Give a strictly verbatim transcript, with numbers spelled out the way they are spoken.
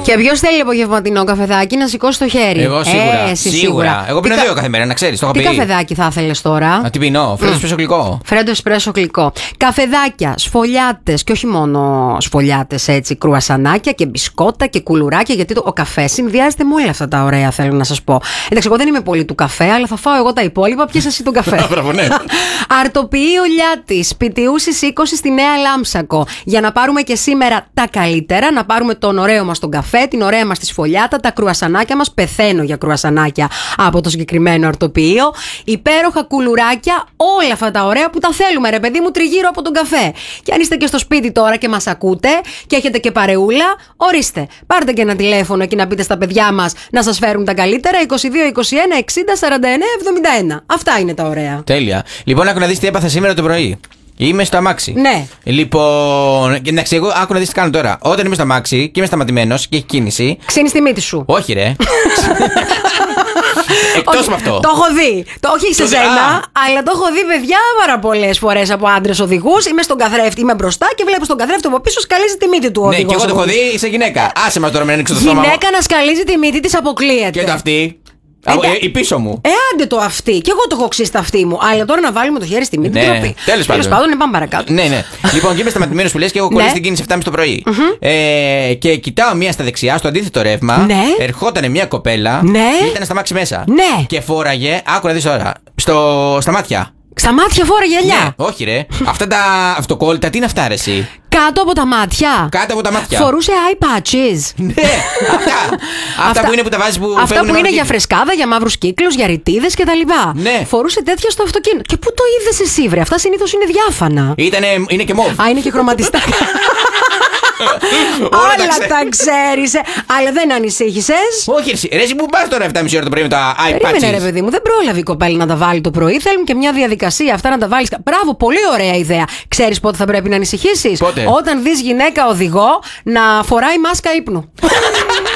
Και ποιος θέλει απογευματινό καφεδάκι να σηκώσει το χέρι? Εγώ σίγουρα. Ε, σίγουρα. σίγουρα. Εγώ πίνω τι δύο κα... κάθε μέρα, να ξέρεις. Το έχω τι πει. καφεδάκι θα ήθελες τώρα? Να τι πίνω, φρέντο εσπρέσο γλυκό. Φρέντο εσπρέσο γλυκό. Καφεδάκια, σφολιάτες και όχι μόνο σφολιάτες έτσι, κρουασανάκια και μπισκότα και κουλουράκια. Γιατί το, ο καφέ συνδυάζεται με όλα αυτά τα ωραία, θέλω να σας πω. Εντάξει, εγώ δεν είμαι πολύ του καφέ, αλλά θα φάω εγώ τα υπόλοιπα. Πιες εσύ τον καφέ. Αρτοποιεί ο Λιάτης, σπιτιούσης είκοσι στη Νέα Λάμψακο. Για να πάρουμε και σήμερα τα καλύτερα, να πάρουμε τον ωραίο μας τον καφέ, την ωραία μας τη σφολιάτα, τα κρουασανάκια μας. Πεθαίνω για κρουασανάκια από το συγκεκριμένο αρτοποιείο. Υπέροχα κουλουράκια, όλα αυτά τα ωραία που τα θέλουμε, ρε παιδί μου, τριγύρω από τον καφέ. Και αν είστε και στο σπίτι τώρα και μας ακούτε και έχετε και παρεούλα, ορίστε. Πάρτε και ένα τηλέφωνο εκεί να πείτε στα παιδιά μας να σας φέρουν τα καλύτερα. είκοσι δύο είκοσι ένα εξήντα σαράντα εννέα εβδομήντα ένα. Αυτά είναι τα ωραία. Τέλεια. Λοιπόν, άκου να δεις τι έπαθα σήμερα το πρωί. Είμαι στο αμάξι. Ναι. Λοιπόν, εντάξει, εγώ άκου να δεις τι κάνω τώρα. Όταν είμαι στο αμάξι και είμαι σταματημένος και έχει κίνηση. Ξύνεις τη μύτη σου. Όχι, ρε. Εκτός με αυτό. Το έχω δει. Το, όχι σε Το- σένα, Α. αλλά το έχω δει, παιδιά, πάρα πολλές φορές από άντρες οδηγούς. Είμαι στον καθρέφτη, είμαι μπροστά και βλέπω στον καθρέφτη από πίσω σκαλίζει τη μύτη του ο Ναι, οδηγός. και εγώ το έχω δει σε γυναίκα. Άσε μας τώρα με ανοίξω το στόμα μου. Γυναίκα να σκαλίζει τη μύτη της αποκλείεται. Και το αυτή. Εντα- Ε, η πίσω μου. Ε, άντε το αυτή. Και εγώ το έχω ξύσει τα αυτή μου. Αλλά τώρα να βάλουμε το χέρι στη μύτη. Ναι, ντροπή. τέλος πάντων. πάντων, ναι, πάμε παρακάτω. Ναι, ναι. Λοιπόν, και είμαι σταματημένος που λες και έχω Ναι. κολλήσει την κίνηση εφτά και μισή το πρωί. Ε, και κοιτάω μία στα δεξιά, στο αντίθετο ρεύμα. Ναι. Ερχόταν μία κοπέλα. Ναι. Και ήταν στα μάξι μέσα. Ναι. Και φόραγε, άκου να δεις τώρα, στο, στα μάτια. Στα μάτια φόρα γυαλιά. Ναι, όχι ρε. Αυτά τα αυτοκόλλητα, τι είναι αυτά ρε εσύ. Κάτω από τα μάτια. Κάτω από τα μάτια. Φορούσε eye patches. Ναι, αυτά. αυτά που είναι που τα βάζεις που Αυτά φεύγουν που είναι μαύρο για κύκλο. φρεσκάδα, για μαύρους κύκλους, για ρητίδες κτλ. Ναι. Φορούσε τέτοια στο αυτοκίνητο. Και πού το είδες εσύ, βρε? Αυτά συνήθως είναι διάφανα. Ήτανε, είναι και μοβ. Α, είναι και χρωματιστά. Όλα τα Όλα ξέρω. τα ξέρεις. ε. Αλλά δεν ανησύχησες. Όχι ρε εσύ. Ρε εσύ που πας τώρα εφτά και μισή ώρα το πρωί με τα Περίμενε, ρε iPads. παιδί μου, δεν πρόλαβε η κοπέλα να τα βάλει το πρωί. Θέλουν και μια διαδικασία αυτά να τα βάλει. Μπράβο, πολύ ωραία ιδέα. Ξέρεις πότε θα πρέπει να ανησυχήσεις? Πότε? Όταν δεις γυναίκα οδηγό να φοράει μάσκα ύπνου.